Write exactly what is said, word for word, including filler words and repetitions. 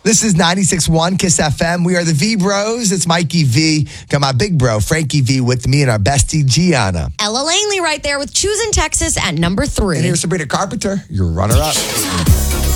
This is ninety-six point one Kiss F M. We are the V Bros. It's Mikey V. Got my big bro, Frankie V, with me and our bestie, Gianna. Ella Langley right there with Choosing Texas at number three. And here's Sabrina Carpenter, your runner-up.